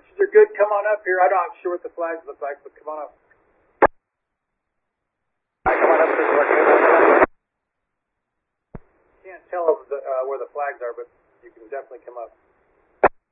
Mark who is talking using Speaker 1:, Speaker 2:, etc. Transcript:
Speaker 1: Pictures are good. Come on up here. I'm not sure what the flags look like, but come on up. Come on up here. Can't tell where the flags are, but you can definitely come up.